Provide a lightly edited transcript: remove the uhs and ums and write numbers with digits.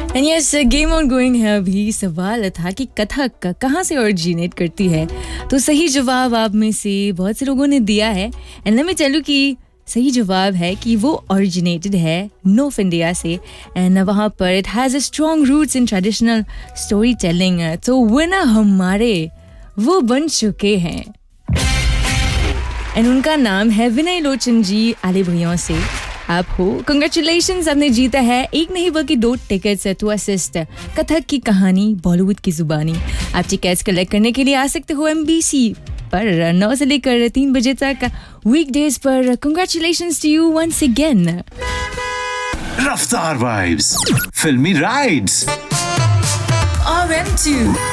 And yes, game on going है। अभी सवाल था कि कथक कहाँ से ओरिजिनेट करती है, तो सही जवाब आप में से बहुत से लोगों ने दिया है। And let me tell you कि सही जवाब है कि वो ओरिजिनेटेड है नॉर्थ इंडिया से, एंड वहाँ पर it has a strong roots in traditional story telling. तो विनर हमारे वो बन चुके हैं, एंड उनका नाम है विनय लोचन जी आले भैया से। आप हो, कंग्रेचुलेशंस, आपने जीता है एक नहीं बल्कि 2 टिकट्स टू असिस्ट कथक की कहानी बॉलीवुड की जुबानी। आप टिकट्स कलेक्ट करने के लिए आ सकते हो MBC पर 9 से लेकर 3 बजे तक वीकडेज पर। Congratulations to you once again. रफ्तार वाइब्स, फिल्मी राइड्स, RM2